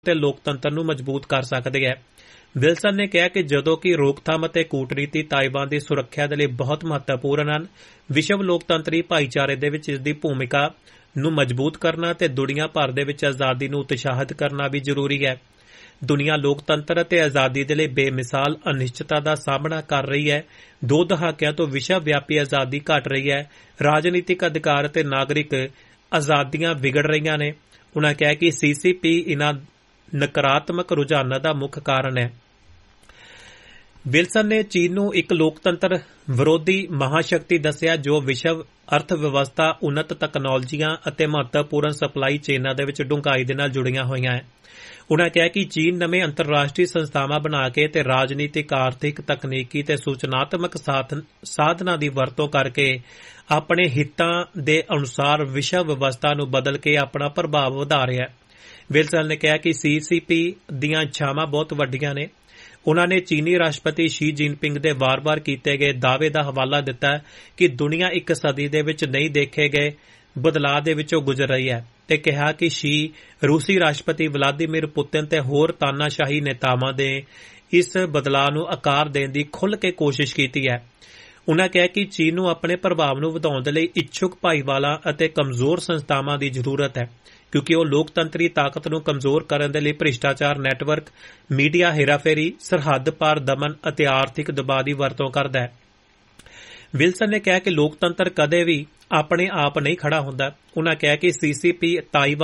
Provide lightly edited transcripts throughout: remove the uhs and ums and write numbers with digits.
ਤੇ ਲੋਕਤੰਤਰ ਨੂੰ ਮਜ਼ਬੂਤ ਕਰ ਸਕਦੀ ਹੈ। ਵਿਲਸਨ ਨੇ ਕਿਹਾ ਕਿ ਜਦੋਂ ਕਿ ਰੋਕਥਾਮ ਅਤੇ ਕੂਟਨੀਤੀ ਤਾਇਵਾਨ ਦੀ ਸੁਰੱਖਿਆ ਦੇ ਲਈ ਬਹੁਤ ਮਹੱਤਵਪੂਰਨ ਹਨ, ਵਿਸ਼ਵ ਲੋਕਤੰਤਰੀ ਭਾਈਚਾਰੇ ਦੇ ਵਿੱਚ ਇਸ ਦੀ ਭੂਮਿਕਾ ਨੂੰ ਮਜ਼ਬੂਤ ਕਰਨਾ ਤੇ ਦੁਨੀਆ ਭਰ ਦੇ ਵਿੱਚ ਆਜ਼ਾਦੀ ਨੂੰ ਉਤਸ਼ਾਹਿਤ ਕਰਨਾ ਵੀ ਜ਼ਰੂਰੀ ਹੈ। ਦੁਨੀਆ ਲੋਕਤੰਤਰ ਅਤੇ ਆਜ਼ਾਦੀ ਦੇ ਲਈ ਬੇਮਿਸਾਲ ਅਨਿਸ਼ਚਿਤਤਾ ਦਾ ਸਾਹਮਣਾ ਕਰ ਰਹੀ ਹੈ। 2 ਦਹਾਕਿਆਂ ਤੋਂ ਵਿਸ਼ਵ ਵਿਆਪੀ ਆਜ਼ਾਦੀ ਘਟ ਰਹੀ ਹੈ। ਰਾਜਨੀਤਿਕ ਅਧਿਕਾਰ ਅਤੇ ਨਾਗਰਿਕ ਆਜ਼ਾਦੀਆਂ ਵਿਗੜ ਰਹੀਆਂ ਨੇ। ਉਨ੍ਹਾਂ ਕਿਹਾ ਕਿ CCP ਇਨ੍ਹਾਂ ਨਕਾਰਾਤਮਕ ਰੁਝਾਨਾਂ ਦਾ ਮੁੱਖ ਕਾਰਨ ਹੈ। ਵਿਲਸਨ ਨੇ ਚੀਨ ਨੂੰ ਇੱਕ ਲੋਕਤੰਤਰ ਵਿਰੋਧੀ ਮਹਾਸ਼ਕਤੀ ਦੱਸਿਆ ਜੋ ਵਿਸ਼ਵ ਅਰਥ ਵਿਵਸਥਾ, ਉੱਨਤ ਤਕਨਾਲੋਜੀਆਂ ਅਤੇ ਮਹੱਤਵਪੂਰਨ ਸਪਲਾਈ ਚੇਨਾਂ ਦੇ ਵਿੱਚ ਡੂੰਘਾਈ ਦੇ ਨਾਲ ਜੁੜੀਆਂ ਹੋਈਆਂ ਹੈ। ਉਨ੍ਹਾਂ ਕਿਹਾ ਕਿ ਚੀਨ ਨਵੇਂ ਅੰਤਰਰਾਸ਼ਟਰੀ ਸੰਸਥਾਵਾਂ ਬਣਾ ਕੇ ਤੇ ਰਾਜਨੀਤਿਕ, ਆਰਥਿਕ, ਤਕਨੀਕੀ ਤੇ ਸੂਚਨਾਤਮਕ ਸਾਧਨਾਂ ਦੀ ਵਰਤੋਂ ਕਰਕੇ ਆਪਣੇ ਹਿੱਤਾਂ ਦੇ ਅਨੁਸਾਰ ਵਿਸ਼ਵ ਵਿਵਸਥਾ ਨੂੰ ਬਦਲ ਕੇ ਆਪਣਾ ਪ੍ਰਭਾਵ ਵਧਾ ਰਿਹਾ ਹੈ। ਵਿਲਸਨ ਨੇ ਕਿਹਾ ਕਿ CCP ਦੀਆਂ ਇੱਛਾਵਾਂ ਬਹੁਤ ਵੱਡੀਆਂ ਨੇ। ਉਨ੍ਹਾਂ ਨੇ ਚੀਨੀ ਰਾਸ਼ਟਰਪਤੀ ਸ਼ੀ ਜਿਨਪਿੰਗ ਦੇ ਵਾਰ-ਵਾਰ ਕੀਤੇ ਗਏ ਦਾਅਵੇ ਦਾ ਹਵਾਲਾ ਦਿੱਤਾ ਕਿ ਦੁਨੀਆ ਇੱਕ ਸਦੀ ਦੇ ਵਿੱਚ ਨਹੀਂ ਦੇਖੇ ਗਏ ਬਦਲਾਅ ਦੇ ਵਿੱਚੋਂ ਗੁਜ਼ਰ ਰਹੀ ਹੈ ਤੇ ਕਿਹਾ ਕਿ ਸ਼ੀ ਰੂਸੀ ਰਾਸ਼ਟਰਪਤੀ ਵਲਾਦੀਮੀਰ ਪੁਤਿਨ ਤੇ ਹੋਰ ਤਾਨਾਸ਼ਾਹੀ ਨੇਤਾਵਾਂ ਦੇ ਇਸ ਬਦਲਾਅ ਨੂੰ ਆਕਾਰ ਦੇਣ ਦੀ ਖੁੱਲ੍ਹ ਕੇ ਕੋਸ਼ਿਸ਼ ਕੀਤੀ ਹੈ। ਉਨ੍ਹਾਂ ਕਿਹਾ ਕਿ ਚੀਨ ਨੂੰ ਆਪਣੇ ਪ੍ਰਭਾਵ ਨੂੰ ਵਧਾਉਣ ਦੇ ਲਈ ਇੱਛੁਕ ਭਾਈਵਾਲਾਂ ਅਤੇ ਕਮਜ਼ੋਰ ਸੰਸਥਾਵਾਂ ਦੀ ਜ਼ਰੂਰਤ ਹੈ, ਕਿਉਂਕਿ ਉਹ ਲੋਕਤੰਤਰੀ ਤਾਕਤ ਨੂੰ ਕਮਜ਼ੋਰ ਕਰਨ ਦੇ ਲਈ ਭ੍ਰਿਸ਼ਟਾਚਾਰ ਨੈਟਵਰਕ, ਮੀਡੀਆ ਹੇਰਾਫੇਰੀ, ਸਰਹੱਦ ਪਾਰ ਦਮਨ ਅਤੇ ਆਰਥਿਕ ਦਬਾਅ ਦੀ ਵਰਤੋਂ ਕਰਦਾ ਹੈ। ਵਿਲਸਨ ਨੇ ਕਿਹਾ ਕਿ ਲੋਕਤੰਤਰ ਕਦੇ ਵੀ ਆਪਣੇ ਆਪ ਨਹੀਂ ਖੜਾ ਹੁੰਦਾ। ਉਨ੍ਹਾਂ ਕਿਹਾ ਕਿ CCP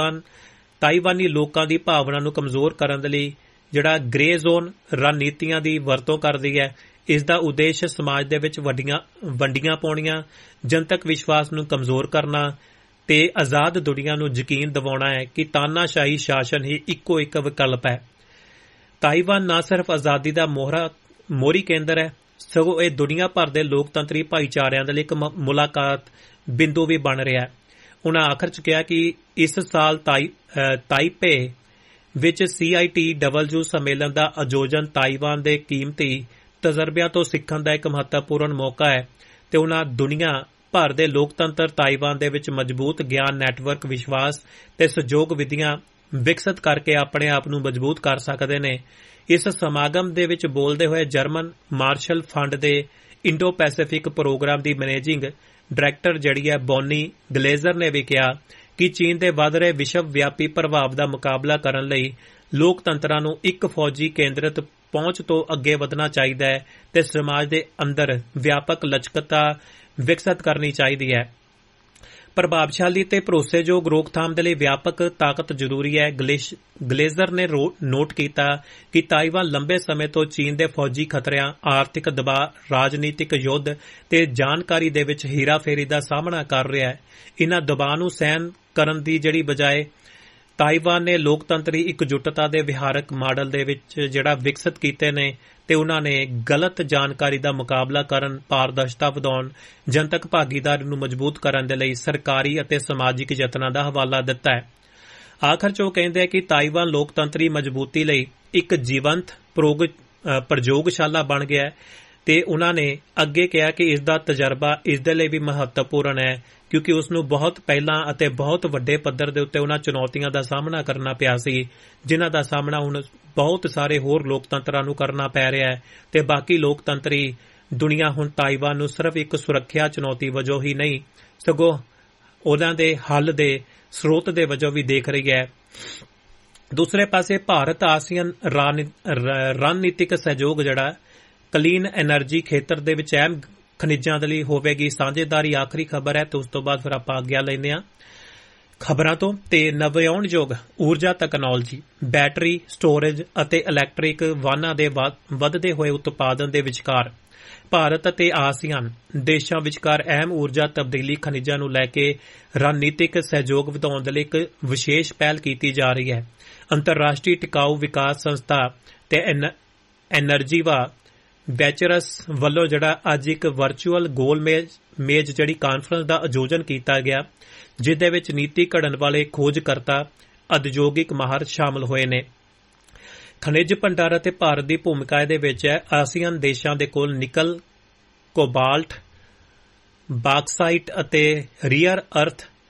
ਤਾਈਵਾਨੀ ਲੋਕਾਂ ਦੀ ਭਾਵਨਾ ਨੂੰ ਕਮਜ਼ੋਰ ਕਰਨ ਦੇ ਲਈ ਜਿਹੜਾ ਗ੍ਰੇ ਜ਼ੋਨ ਰਣਨੀਤੀਆਂ ਦੀ ਵਰਤੋਂ ਕਰਦੀ ਹੈ। ਇਸ ਦਾ ਉਦੇਸ਼ ਸਮਾਜ ਦੇ ਵਿੱਚ ਵੰਡੀਆਂ ਪਾਉਣੀਆਂ, ਜਨਤਕ ਵਿਸ਼ਵਾਸ ਨੂੰ ਕਮਜ਼ੋਰ ਕਰਨਾ ਤੇ ਆਜ਼ਾਦ ਦੁਨੀਆ ਨੂੰ ਯਕੀਨ ਦਿਵਾਉਣਾ ਹੈ ਕਿ ਤਾਨਾਸ਼ਾਹੀ ਸ਼ਾਸਨ ਹੀ ਇੱਕੋ ਇੱਕ ਵਿਕਲਪ ਹੈ। ਤਾਈਵਾਨ ਨਾ ਸਿਰਫ ਆਜ਼ਾਦੀ ਦਾ ਮੋਹਰੀ ਕੇਂਦਰ ਹੈ, ਸਗੋਂ ਇਹ ਦੁਨੀਆ ਭਰ ਦੇ ਲੋਕਤੰਤਰੀ ਭਾਈਚਾਰਿਆਂ ਦੇ ਲਈ ਇੱਕ ਮੁਲਾਕਾਤ ਬਿੰਦੂ ਵੀ ਬਣ ਰਿਹਾ ਹੈ। ਉਨ੍ਹਾਂ ਆਖਰ 'ਚ ਕਿਹਾ ਕਿ ਇਸ ਸਾਲ ਤਾਈਪੇ ਵਿੱਚ CITW ਸੰਮੇਲਨ ਦਾ ਆਯੋਜਨ ਤਾਈਵਾਨ ਦੇ ਕੀਮਤੀ ਤਜਰਬਿਆਂ ਤੋਂ ਸਿੱਖਣ ਦਾ ਇੱਕ ਮਹੱਤਵਪੂਰਨ ਮੌਕਾ ਹੈ ਤੇ ਉਨ੍ਹਾਂ ਦੁਨੀਆ ਭਰ ਦੇ ਲੋਕਤੰਤਰ ਤਾਈਵਾਨ ਦੇ ਵਿੱਚ ਮਜ਼ਬੂਤ ਗਿਆਨ ਨੈਟਵਰਕ, ਵਿਸ਼ਵਾਸ ਤੇ ਸਹਿਯੋਗ ਵਿਧੀਆਂ ਵਿਕਸਿਤ ਕਰਕੇ ਆਪਣੇ ਆਪ ਨੂੰ ਮਜ਼ਬੂਤ ਕਰ ਸਕਦੇ ਨੇ। ਇਸ ਸਮਾਗਮ ਦੇ ਵਿੱਚ ਬੋਲਦੇ ਹੋਏ ਜਰਮਨ ਮਾਰਸ਼ਲ ਫੰਡ ਦੇ ਇੰਡੋ ਪੈਸੀਫਿਕ ਪ੍ਰੋਗਰਾਮ ਦੀ ਮੈਨੇਜਿੰਗ ਡਾਇਰੈਕਟਰ ਜਿਹੜੀ ਹੈ ਬੌਨੀ ਗਲੇਜ਼ਰ ਨੇ ਵੀ ਕਿਹਾ ਕਿ ਚੀਨ ਦੇ ਵੱਧ ਰਹੇ ਵਿਸ਼ਵ ਵਿਆਪੀ ਪ੍ਰਭਾਵ ਦਾ ਮੁਕਾਬਲਾ ਕਰਨ ਲਈ ਲੋਕਤੰਤਰਾਂ ਨੂੰ ਇੱਕ ਫੌਜੀ ਕੇਂਦਰਿਤ ਪਹੁੰਚ ਤੋਂ ਅੱਗੇ ਵਧਣਾ ਚਾਹੀਦਾ ਹੈ ਤੇ ਸਮਾਜ ਦੇ ਅੰਦਰ ਵਿਆਪਕ ਲਚਕਤਾ ਵਿਕਸਿਤ ਕਰਨੀ ਚਾਹੀਦੀ ਹੈ। ਪ੍ਰਭਾਵਸ਼ਾਲੀ ਤੇ ਭਰੋਸੇਯੋਗ ਰੋਕਥਾਮ ਦੇ ਲਈ ਵਿਆਪਕ ਤਾਕਤ ਜ਼ਰੂਰੀ ਹੈ। ਗਲੇਜ਼ਰ ਨੇ ਨੋਟ ਕੀਤਾ ਕਿ ਤਾਈਵਾਨ ਲੰਬੇ ਸਮੇਂ ਤੋਂ ਚੀਨ ਦੇ ਫੌਜੀ ਖਤਰਿਆਂ, ਆਰਥਿਕ ਦਬਾਅ, ਰਾਜਨੀਤਿਕ ਯੁੱਧ ਤੇ ਜਾਣਕਾਰੀ ਦੇ ਵਿੱਚ ਹੀਰਾਫੇਰੀ ਦਾ ਸਾਹਮਣਾ ਕਰ ਰਿਹਾ ਹੈ। ਇਨ੍ਹਾਂ ਦਬਾਅ ਨੂੰ ਸਹਿਣ ਕਰਨ ਦੀ ਜਿਹੜੀ ਬਜਾਏ ਤਾਈਵਾਨ ਨੇ ਲੋਕਤੰਤਰੀ ਇਕਜੁੱਟਤਾ ਦੇ ਵਿਹਾਰਕ ਮਾਡਲ ਦੇ ਵਿੱਚ ਜਿਹੜਾ ਵਿਕਸਿਤ ਕੀਤੇ ਨੇ ਤੇ ਉਨ੍ਹਾਂ ਨੇ ਗਲਤ ਜਾਣਕਾਰੀ ਦਾ ਮੁਕਾਬਲਾ ਕਰਨ, ਪਾਰਦਰਸ਼ਤਾ ਵਧਾਉਣ, ਜਨਤਕ ਭਾਗੀਦਾਰੀ ਨੂੰ ਮਜ਼ਬੂਤ ਕਰਨ ਦੇ ਲਈ ਸਰਕਾਰੀ ਅਤੇ ਸਮਾਜਿਕ ਯਤਨਾਂ ਦਾ ਹਵਾਲਾ ਦਿੱਤਾ ਹੈ। ਆਖਰ 'ਚ ਉਹ ਕਹਿੰਦੇ ਕਿ ਤਾਈਵਾਨ ਲੋਕਤੰਤਰੀ ਮਜ਼ਬੂਤੀ ਲਈ ਇੱਕ ਜੀਵੰਤ ਪ੍ਰਯੋਗਸ਼ਾਲਾ ਬਣ ਗਿਆ ਹੈ ਤੇ ਉਨ੍ਹਾਂ ਨੇ ਅੱਗੇ ਕਿਹਾ ਕਿ ਇਸ ਦਾ ਤਜਰਬਾ ਇਸ ਦੇ ਲਈ ਵੀ ਮਹੱਤਵਪੂਰਨ ਹੈ ਕਿਉਂਕਿ ਉਸ ਨੂੰ ਬਹੁਤ ਪਹਿਲਾਂ ਅਤੇ ਬਹੁਤ ਵੱਡੇ ਪੱਧਰ ਦੇ ਉੱਤੇ ਉਹਨਾਂ ਚੁਣੌਤੀਆਂ ਦਾ ਸਾਹਮਣਾ ਕਰਨਾ ਪਿਆ ਸੀ ਜਿਨ੍ਹਾਂ ਦਾ ਸਾਹਮਣਾ ਹੁਣ ਬਹੁਤ ਸਾਰੇ ਹੋਰ ਲੋਕਤੰਤਰਾਂ ਨੂੰ ਕਰਨਾ ਪੈ ਰਿਹਾ ਹੈ ਤੇ ਬਾਕੀ ਲੋਕਤੰਤਰੀ ਦੁਨੀਆ ਹੁਣ ਤਾਈਵਾਨ ਨੂੰ ਸਿਰਫ ਇੱਕ ਸੁਰੱਖਿਆ ਚੁਣੌਤੀ ਵਜੋਂ ਹੀ ਨਹੀਂ ਸਗੋਂ ਉਹਨਾਂ ਦੇ ਹੱਲ ਦੇ ਸਰੋਤ ਦੇ ਵਜੋਂ ਵੀ ਦੇਖ ਰਹੀ ਹੈ। ਦੂਸਰੇ ਪਾਸੇ ਭਾਰਤ ਆਸੀਅਨ ਰਣਨੀਤਿਕ ਸਹਿਯੋਗ ਜਿਹੜਾ ਕਲੀਨ ਐਨਰਜੀ ਖੇਤਰ ਦੇ ਵਿੱਚ ਅਹਿਮ ਖਣਿਜਾਂ ਦੇ ਲਈ ਹੋਵੇਗੀ ਸਾਂਝੇਦਾਰੀ। ਆਖਰੀ ਖਬਰ ਹੈ ਤੇ ਉਸ ਤੋਂ ਬਾਅਦ ਫਿਰ ਆਪਾਂ ਆਗਿਆ ਲੈਂਦੇ ਹਾਂ ਖਬਰਾਂ ਤੋਂ। ਤੇ ਨਵਿਆਉਣਯੋਗ ਊਰਜਾ ਤਕਨਾਲੋਜੀ, ਬੈਟਰੀ ਸਟੋਰੇਜ ਅਤੇ ਇਲੈਕਟ੍ਰਿਕ ਵਾਹਨਾਂ ਦੇ ਵੱਧਦੇ ਹੋਏ ਉਤਪਾਦਨ ਦੇ ਵਿਚਕਾਰ ਭਾਰਤ ਅਤੇ ਆਸੀਅਨ ਦੇਸ਼ਾਂ ਵਿਚਕਾਰ ਅਹਿਮ ਊਰਜਾ ਤਬਦੀਲੀ ਖਣਿਜਾਂ ਨੂੰ ਲੈ ਕੇ ਰਣਨੀਤਿਕ ਸਹਿਯੋਗ ਵਧਾਉਣ ਦੇ ਲਈ ਇੱਕ ਵਿਸ਼ੇਸ਼ ਪਹਿਲ ਕੀਤੀ ਜਾ ਰਹੀ ਹੈ। ਅੰਤਰਰਾਸ਼ਟਰੀ ਟਿਕਾਊ ਵਿਕਾਸ ਸੰਸਥਾ ਤੇ ਐਨਰਜੀਵਾ ਵੈਚਰਸ ਵੱਲੋਂ ਜਿਹੜਾ ਅੱਜ ਇੱਕ ਵਰਚੁਅਲ ਗੋਲ ਮੇਜ਼ ਜਿਹੜੀ ਕਾਨਫਰੰਸ ਦਾ ਆਯੋਜਨ ਕੀਤਾ ਗਿਆ ਜਿਸ ਦੇ ਵਿੱਚ ਨੀਤੀ ਘੜਨ ਵਾਲੇ ਖੋਜਕਰਤਾ, ਉਦਯੋਗਿਕ ਮਾਹਰ ਸ਼ਾਮਲ ਹੋਏ ਨੇ। ਖਣਿਜ ਭੰਡਾਰ ਅਤੇ ਭਾਰਤ ਦੀ ਭੂਮਿਕਾ ਇਹਦੇ ਵਿੱਚ ਹੈ। ਆਸੀਅਨ ਦੇਸ਼ਾਂ ਦੇ ਕੋਲ ਨਿਕਲ, ਕੋਬਾਲਟ, ਬਾਕਸਾਈਟ ਅਤੇ ਰੀਅਰ ਅਰਥ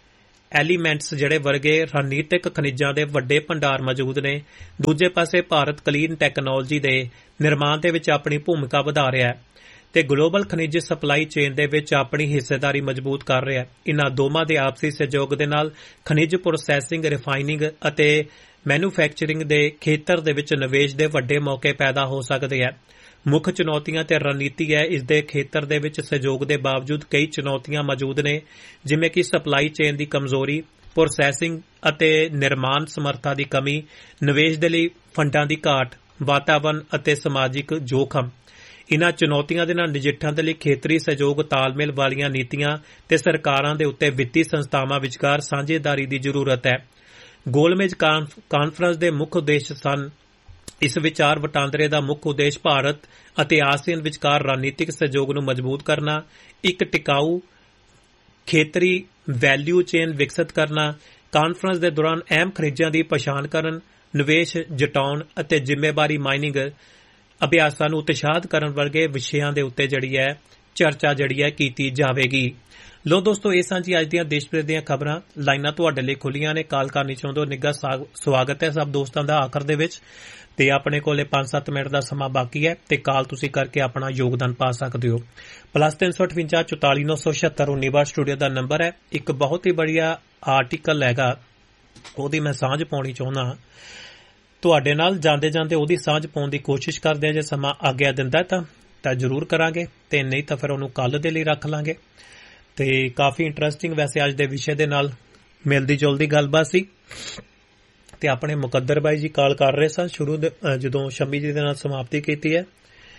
ਐਲੀਮੈਂਟਸ ਜਿਹੜੇ ਵਰਗੇ ਰਣਨੀਤਿਕ ਖਣਿਜਾਂ ਦੇ ਵੱਡੇ ਭੰਡਾਰ ਮੌਜੂਦ ਨੇ। ਦੂਜੇ ਪਾਸੇ ਭਾਰਤ ਕਲੀਨ ਟੈਕਨੋਲੋਜੀ ਦੇ ਨਿਰਮਾਣ ਦੇ ਵਿੱਚ ਆਪਣੀ ਭੂਮਿਕਾ ਵਧਾ ਰਿਹਾ ਹੈ ਤੇ ਗਲੋਬਲ ਖਣਿਜ ਸਪਲਾਈ ਚੇਨ ਦੇ ਵਿੱਚ ਆਪਣੀ ਹਿੱਸੇਦਾਰੀ ਮਜ਼ਬੂਤ ਕਰ ਰਿਹਾ ਹੈ। ਇਨ੍ਹਾਂ ਦੋਵਾਂ ਦੇ ਆਪਸੀ ਸਹਿਯੋਗ ਦੇ ਨਾਲ ਖਣਿਜ ਪ੍ਰੋਸੈਸਿੰਗ, ਰਿਫਾਈਨਿੰਗ ਅਤੇ ਮੈਨੂਫੈਕਚਰਿੰਗ ਦੇ ਖੇਤਰ ਦੇ ਵਿੱਚ ਨਿਵੇਸ਼ ਦੇ ਵੱਡੇ ਮੌਕੇ ਪੈਦਾ ਹੋ ਸਕਦੇ ਹਨ। ਮੁੱਖ ਚੁਣੌਤੀਆਂ ਤੇ ਰਣਨੀਤੀ ਹੈ। ਇਸ ਦੇ ਖੇਤਰ ਦੇ ਵਿੱਚ ਸਹਿਯੋਗ ਦੇ ਬਾਵਜੂਦ ਕਈ ਚੁਣੌਤੀਆਂ ਮੌਜੂਦ ਨੇ, ਜਿਵੇਂ ਕਿ ਸਪਲਾਈ ਚੇਨ ਦੀ ਕਮਜ਼ੋਰੀ, ਪ੍ਰੋਸੈਸਿੰਗ ਅਤੇ ਨਿਰਮਾਣ ਸਮਰੱਥਾ ਦੀ ਕਮੀ, ਨਿਵੇਸ਼ ਦੇ ਲਈ ਫੰਡਾਂ ਦੀ ਘਾਟ, ਵਾਤਾਵਰਣ ਅਤੇ ਸਮਾਜਿਕ ਜੋਖਮ। ਇਨ੍ਹਾਂ ਚੁਣੌਤੀਆਂ ਦੇ ਨਾਲ ਨਜਿੱਠਣ ਦੇ ਲਈ ਖੇਤਰੀ ਸਹਿਯੋਗ, ਤਾਲਮੇਲ ਵਾਲੀਆਂ ਨੀਤੀਆਂ ਤੇ ਸਰਕਾਰਾਂ ਦੇ ਉੱਤੇ ਵਿੱਤੀ ਸੰਸਥਾਵਾਂ ਵਿਚਕਾਰ ਸਾਂਝੇਦਾਰੀ ਦੀ ਜ਼ਰੂਰਤ ਹੈ। ਗੋਲਮੇਜ਼ ਕਾਨਫਰੰਸ ਦੇ ਮੁੱਖ ਉਦੇਸ਼ ਸਨ। ਇਸ ਵਿਚਾਰ ਵਟਾਂਦਰੇ ਦਾ ਮੁੱਖ ਉਦੇਸ਼ ਭਾਰਤ ਅਤੇ ਆਸੀਅਨ ਵਿਚਕਾਰ ਰਣਨੀਤਿਕ ਸਹਿਯੋਗ ਨੂੰ ਮਜ਼ਬੂਤ ਕਰਨਾ, ਇੱਕ ਟਿਕਾਊ ਖੇਤਰੀ ਵੈਲਿਊ ਚੇਨ ਵਿਕਸਿਤ ਕਰਨਾ, ਕਾਨਫਰੰਸ ਦੇ ਦੌਰਾਨ ਅਹਿਮ ਖਣਿਜਾਂ ਦੀ ਪਛਾਣ ਕਰਨ, ਨਿਵੇਸ਼ ਜਟਾਉਣ ਅਤੇ ਜ਼ਿੰਮੇਵਾਰੀ ਮਾਈਨਿੰਗ ਅਭਿਆਸਾਂ ਨੂੰ ਉਤਸ਼ਾਹਿਤ ਕਰਨ ਵਰਗੇ ਵਿਸ਼ਿਆਂ ਦੇ ਉੱਤੇ ਚਰਚਾ ਕੀਤੀ ਜਾਵੇਗੀ। ਲੋ ਦੋਸਤੋ, ਇਹ ਸਾਂ ਜੀ ਅੱਜ ਦੀਆਂ ਦੇਸ਼ ਵਿਦੇਸ਼ ਦੀਆਂ ਖਬਰਾਂ। ਲਾਈਨਾਂ ਤੁਹਾਡੇ ਲਈ ਖੁੱਲੀਆਂ ਨੇ, ਕਾਲ ਕਰਨੀ ਚਾਹੁੰਦੇ ਹੋ ਨਿੱਘਾ ਸਵਾਗਤ ਹੈ ਸਭ ਦੋਸਤਾਂ ਦਾ ਆਖਰ ਦੇ ਵਿੱਚ। ਤੇ ਆਪਣੇ ਕੋਲੇ 5-7 ਮਿੰਟ ਦਾ ਸਮਾਂ ਬਾਕੀ ਹੈ ਤੇ ਕਾਲ ਤੁਸੀਂ ਕਰਕੇ ਆਪਣਾ ਯੋਗਦਾਨ ਪਾ ਸਕਦੇ ਹੋ। +358 44 976 19 ਸਟੂਡੀਓ ਦਾ ਨੰਬਰ ਹੈ। ਇੱਕ ਬਹੁਤ ਹੀ ਬੜੀਆ ਆਰਟੀਕਲ ਹੈਗਾ, ਉਹਦੀ ਮੈਂ ਸਾਂਝ ਪਾਉਣੀ ਚਾਹੁੰਦਾ ਤੁਹਾਡੇ ਨਾਲ। ਜਾਂਦੇ ਜਾਂਦੇ ਉਹਦੀ ਸਾਂਝ ਪਾਉਣ ਦੀ ਕੋਸ਼ਿਸ਼ ਕਰਦੇ ਆ, ਜੇ ਸਮਾਂ ਆਗਿਆ ਦਿੰਦਾ ਤਾਂ ਜ਼ਰੂਰ ਕਰਾਂਗੇ, ਤੇ ਨਹੀਂ ਤਾਂ ਫਿਰ ਉਹਨੂੰ ਕੱਲ ਦੇ ਲਈ ਰੱਖ ਲਾਂਗੇ। ਤੇ ਕਾਫੀ ਇੰਟਰਸਟਿੰਗ ਵੈਸੇ ਅੱਜ ਦੇ ਵਿਸ਼ੇ ਦੇ ਨਾਲ ਮਿਲਦੀ ਜੁਲਦੀ ਗੱਲਬਾਤ ਸੀ। ਤੇ ਆਪਣੇ ਮੁਕੱਦਰ ਬਾਈ ਜੀ ਕਾਲ ਕਰ ਰਹੇ ਸਨ ਸ਼ੁਰੂ ਜਦੋਂ ਸ਼ਮੀ ਜੀ ਦੇ ਨਾਲ ਸਮਾਪਤੀ ਕੀਤੀ ਹੈ।